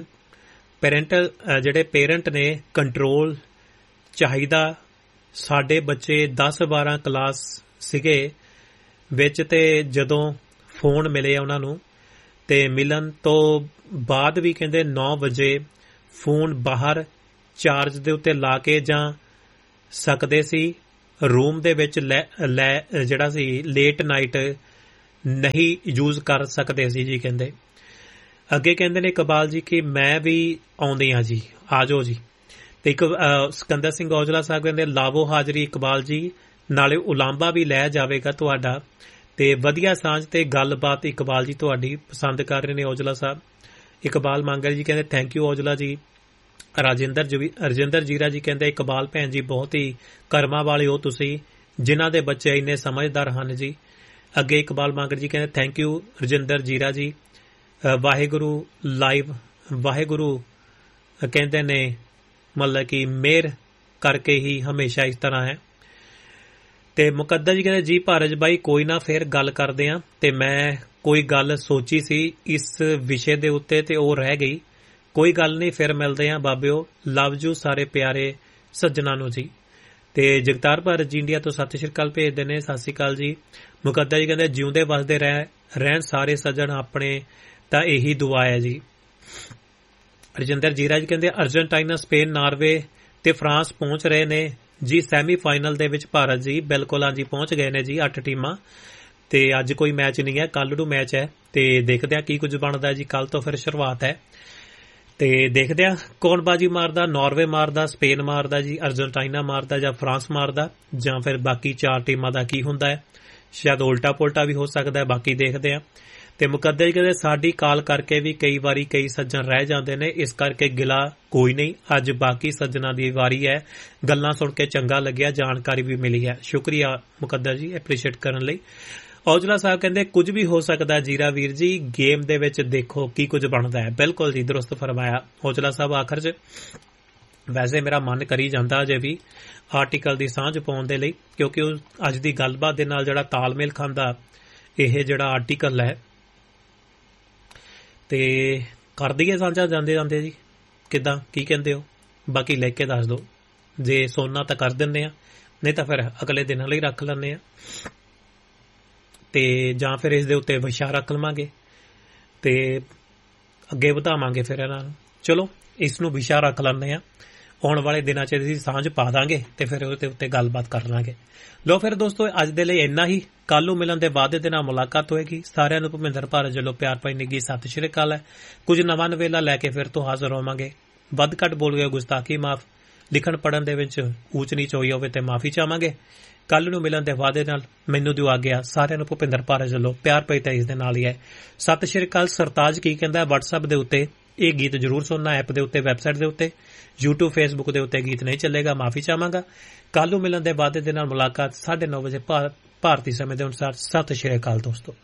ਜਿਹੜੇ ਪੇਰੈਂਟ ਨੇ ਕੰਟਰੋਲ ਚਾਹੀਦਾ। ਸਾਡੇ ਬੱਚੇ 10-12 ਕਲਾਸ ਸੀਗੇ ਵਿੱਚ ਤੇ ਜਦੋਂ ਫੋਨ ਮਿਲੇ ਉਹਨਾਂ ਨੂੰ ਤੇ ਮਿਲਣ ਤੋਂ ਬਾਅਦ ਵੀ ਕਹਿੰਦੇ 9 ਵਜੇ ਫੋਨ ਬਾਹਰ ਚਾਰਜ ਦੇ ਉੱਤੇ ਲਾ ਕੇ ਜਾਂ ਸਕਦੇ ਸੀ, ਰੂਮ ਦੇ ਵਿੱਚ ਜਿਹੜਾ ਸੀ ਲੇਟ ਨਾਈਟ ਨਹੀਂ ਯੂਜ਼ ਕਰ ਸਕਦੇ ਸੀ ਜੀ। ਕਹਿੰਦੇ ਅੱਗੇ ਕਹਿੰਦੇ ਨੇ ਇਕਬਾਲ ਜੀ ਕਿ ਮੈਂ ਵੀ ਆਉਂਦੀ ਹਾਂ ਜੀ, ਆ ਜਾਓ ਜੀ। ਤੇ ਇੱਕ ਸਿਕੰਦਰ ਸਿੰਘ ਔਜਲਾ ਸਾਹਿਬ ਕਹਿੰਦੇ ਲਾਵੋ ਹਾਜ਼ਰੀ ਇਕਬਾਲ ਜੀ, ਨਾਲੇ ਉਲਾਂਭਾ ਵੀ ਲੈ ਜਾਵੇਗਾ ਤੁਹਾਡਾ। ਤੇ ਵਧੀਆ ਸਾਂਝ ਤੇ ਗੱਲਬਾਤ ਇਕਬਾਲ ਜੀ ਤੁਹਾਡੀ ਪਸੰਦ ਕਰ ਰਹੇ ਨੇ ਔਜਲਾ ਸਾਹਿਬ। ਇਕਬਾਲ ਮੰਗਲ ਜੀ ਕਹਿੰਦੇ ਥੈਂਕ ਯੂ ਔਜਲਾ ਜੀ। ਰਜਿੰਦਰ ਜੀਰਾ ਜੀ ਕਹਿੰਦੇ ਇਕਬਾਲ ਭੈਣ ਜੀ ਬਹੁਤ ਹੀ ਕਰਮਾਂ ਵਾਲੇ ਹੋ ਤੁਸੀਂ, ਜਿਨ੍ਹਾਂ ਦੇ ਬੱਚੇ ਇੰਨੇ ਸਮਝਦਾਰ ਹਨ ਜੀ। ਅੱਗੇ ਇਕਬਾਲ ਮੰਗਲ ਜੀ ਕਹਿੰਦੇ ਥੈਂਕ ਯੂ ਰਜਿੰਦਰ ਜੀਰਾ ਜੀ। ਵਾਹਿਗੁਰੂ ਲਾਈਵ, ਵਾਹਿਗੁਰੂ ਕਹਿੰਦੇ ਨੇ ਮਤਲਬ ਕਿ ਮਿਹਰ ਕਰਕੇ ਹੀ ਹਮੇਸ਼ਾ ਇਸ ਤਰ੍ਹਾਂ ਹੈ। ਤੇ ਮੁਕੱਦਰ ਜੀ ਕਹਿੰਦੇ ਜੀ ਭਾਰਜ ਬਾਈ ਕੋਈ ਨਾ ਫੇਰ ਗੱਲ ਕਰਦੇ ਆ। ਤੇ ਮੈਂ ਕੋਈ ਗੱਲ ਸੋਚੀ ਸੀ ਇਸ ਵਿਸ਼ੇ ਦੇ ਉੱਤੇ ਤੇ ਉਹ ਰਹਿ ਗਈ, ਕੋਈ ਗੱਲ ਨਹੀਂ, ਫਿਰ ਮਿਲਦੇ ਆ ਬਾਬਿਓ। ਲਵ ਯੂ ਸਾਰੇ ਪਿਆਰੇ ਸੱਜਣਾ ਨੂੰ ਜੀ। ਤੇ ਜਗਤਾਰ ਭਾਰਤ ਜੀ ਇੰਡੀਆ ਤੋਂ ਸਤਿ ਸ਼੍ਰੀ ਅਕਾਲ ਭੇਜਦੇ ਨੇ, ਸਤਿ ਸ਼੍ਰੀ ਅਕਾਲ ਜੀ। ਮੁਕੱਦਰ ਜੀ ਕਹਿੰਦੇ ਜਿਉਂਦੇ ਵਸਦੇ ਰਹਿਣ ਸਾਰੇ ਸੱਜਣ ਆਪਣੇ, ਤਾਂ ਇਹੀ ਦੁਆ ਹੈ ਜੀ। ਰਜਿੰਦਰ ਜੀਰਾ ਜੀ ਕਹਿੰਦੇ ਅਰਜਨਟਾਈਨਾ, ਸਪੇਨ, ਨਾਰਵੇ ਤੇ ਫਰਾਂਸ ਪਹੁੰਚ ਰਹੇ ਨੇ ਜੀ ਸੈਮੀਫਾਈਨਲ ਦੇ ਵਿੱਚ। ਭਾਰਤ ਜੀ ਬਿਲਕੁਲ ਹਾਂਜੀ ਪਹੁੰਚ ਗਏ ਨੇ ਜੀ 8 ਟੀਮਾਂ। ਤੇ ਅੱਜ ਕੋਈ ਮੈਚ ਨਹੀਂ ਹੈ, ਕੱਲ੍ਹ ਨੂੰ ਮੈਚ ਹੈ ਤੇ ਦੇਖਦੇ ਆ ਕੀ ਕੁਝ ਬਣਦਾ ਜੀ। ਕੱਲ ਤੋਂ ਫਿਰ ਸ਼ੁਰੂਆਤ ਹੈ ਤੇ ਦੇਖਦੇ ਆ ਕੌਣ ਬਾਜੀ ਮਾਰਦਾ, ਨਾਰਵੇ ਮਾਰਦਾ, ਸਪੇਨ ਮਾਰਦਾ ਜੀ, ਅਰਜਨਟਾਈਨਾ ਮਾਰਦਾ ਜਾਂ ਫਰਾਂਸ ਮਾਰਦਾ, ਜਾਂ ਫਿਰ ਬਾਕੀ 4 ਟੀਮਾਂ ਦਾ ਕੀ ਹੁੰਦਾ ਹੈ। ਸ਼ਾਇਦ ਉਲਟਾ ਪੁਲਟਾ ਵੀ ਹੋ ਸਕਦਾ ਹੈ, ਬਾਕੀ ਦੇਖਦੇ ਆ। ਤੇ ਮੁਕੱਦਰ ਜੀ ਕਹਿੰਦੇ ਸਾਡੀ ਕਾਲ ਕਰਕੇ ਵੀ ਕਈ ਵਾਰੀ ਕਈ ਸੱਜਣ ਰਹਿ ਜਾਂਦੇ ਨੇ, ਇਸ ਕਰਕੇ ਗਿਲਾ ਕੋਈ ਨਹੀਂ, ਅੱਜ ਬਾਕੀ ਸੱਜਣਾਂ ਦੀ ਵਾਰੀ ਹੈ। ਗੱਲਾਂ ਸੁਣ ਕੇ ਚੰਗਾ ਲੱਗਿਆ, ਜਾਣਕਾਰੀ ਵੀ ਮਿਲੀ ਹੈ। ਸ਼ੁਕਰੀਆ ਮੁਕੱਦਰ ਜੀ ਐਪਰੀਸ਼ੀਏਟ ਕਰਨ ਲਈ। ਔਜਲਾ ਸਾਹਿਬ ਕਹਿੰਦੇ ਕੁਝ ਵੀ ਹੋ ਸਕਦਾ ਜੀਰਾ ਵੀਰ ਜੀ, ਗੇਮ ਦੇ ਵਿੱਚ ਦੇਖੋ ਕੀ ਕੁਝ ਬਣਦਾ ਹੈ। ਬਿਲਕੁਲ ਜੀ ਦਰੁਸਤ ਫਰਮਾਇਆ ਔਜਲਾ ਸਾਹਿਬ। ਆਖਰ 'ਚ ਵੈਸੇ ਮੇਰਾ ਮਨ ਕਰੀ ਜਾਂਦਾ ਅਜੇ ਵੀ ਆਰਟੀਕਲ ਦੀ ਸਾਂਝ ਪਾਉਣ ਦੇ ਲਈ, ਕਿਉਂਕਿ ਉਹ ਅੱਜ ਦੀ ਗੱਲਬਾਤ ਦੇ ਨਾਲ ਜਿਹੜਾ ਤਾਲਮੇਲ ਖਾਂਦਾ ਇਹ ਜਿਹੜਾ ਆਰਟੀਕਲ ਹੈ। ਤੇ ਕਰ ਦਈਏ ਸਾਂਝਾ ਜਾਂਦੇ ਜਾਂਦੇ ਜੀ, ਕਿੱਦਾਂ ਕੀ ਕਹਿੰਦੇ ਹੋ? ਬਾਕੀ ਲੈ ਕੇ ਦੱਸ ਦਿਓ, ਜੇ ਸੋਨਾ ਤਾਂ ਕਰ ਦਿੰਦੇ ਆ, ਨਹੀਂ ਤਾਂ ਫਿਰ ਅਗਲੇ ਦਿਨਾਂ ਲਈ ਰੱਖ ਲੈਂਦੇ ਆ, ਤੇ ਜਾਂ ਫਿਰ ਇਸ ਦੇ ਉੱਤੇ ਵਿਸ਼ਾ ਰੱਖ ਲਵਾਂਗੇ ਤੇ ਅੱਗੇ ਵਧਾਵਾਂਗੇ ਫਿਰ ਇਹਨਾਂ ਨੂੰ। ਚਲੋ ਇਸ ਨੂੰ ਵਿਸ਼ਾ ਰੱਖ ਲੈਂਦੇ ਆ, ਆਉਣ ਵਾਲੇ ਦਿਨਾਂ 'ਚ ਅਸੀਂ ਸਾਂਝ ਪਾ ਦਾਂਗੇ ਤੇ ਫਿਰ ਉਹਦੇ ਉੱਤੇ ਗੱਲਬਾਤ ਕਰ ਲਾਂਗੇ। ਲੋ ਫਿਰ ਦੋਸਤੋ ਅੱਜ ਦੇ ਲਈ ਇੰਨਾ ਹੀ। ਕੱਲ ਨੂੰ ਮਿਲਣ ਦੇ ਵਾਅਦੇ ਦੇ ਨਾਲ ਮੁਲਾਕਾਤ ਹੋਏਗੀ। ਸਾਰਿਆਂ ਨੂੰ ਭੁਪਿੰਦਰ ਭਾਰਤ ਵੱਲੋਂ ਪਿਆਰ ਭਰੀ ਨਿੱਘੀ ਸਤਿ ਸ਼੍ਰੀ ਅਕਾਲ ਹੈ। ਕੁਝ ਨਵਾਂ ਨਵੇਲਾ ਲੈ ਕੇ ਫਿਰ ਤੋਂ ਹਾਜ਼ਰ ਹੋਵਾਂਗੇ। ਵੱਧ ਘੱਟ ਬੋਲ ਗਏ ਗੁਸਤਾਖੀ ਮਾਫ, ਲਿਖਣ ਪੜ੍ਹਨ ਦੇ ਵਿੱਚ ਊਚ ਨੀਚ ਹੋਈ ਹੋਵੇ ਤੇ ਮਾਫੀ ਚਾਹਾਂਗੇ। ਕੱਲ ਨੂੰ ਮਿਲਣ ਦੇ ਵਾਅਦੇ ਨਾਲ ਮੈਨੂੰ ਦਿਓ ਆਗਿਆ। ਸਾਰਿਆਂ ਨੂੰ ਭੁਪਿੰਦਰ ਭਾਰਤ ਵੱਲੋਂ ਪਿਆਰ ਭਰੀ ਤਾਂ ਇਸ ਦੇ ਨਾਲ ਹੀ ਹੈ ਸਤਿ ਸ਼੍ਰੀ ਅਕਾਲ। ਸਰਤਾਜ ਕੀ ਕਹਿੰਦਾ WhatsApp ਦੇ ਉੱਤੇ ਇਹ ਗੀਤ ਜ਼ਰੂਰ ਸੁਣਨਾ, ਐਪ ਦੇ ਉੱਤੇ, ਵੈਬਸਾਈਟ ਦੇ ਉੱਤੇ, YouTube Facebook ਦੇ ਉੱਤੇ ਗੀਤ ਨਹੀਂ ਚੱਲੇਗਾ, ਮਾਫੀ ਚਾਹਾਂਗਾ। ਕੱਲ ਨੂੰ ਮਿਲਣ ਦੇ ਵਾਅਦੇ ਦੇ ਨਾਲ ਮੁਲਾਕਾਤ 9:30 ਵਜੇ ਭਾਰਤੀ ਸਮੇਂ ਦੇ ਅਨੁਸਾਰ। ਸਤਿ ਸ਼੍ਰੀ ਅਕਾਲ ਦੋਸਤੋ।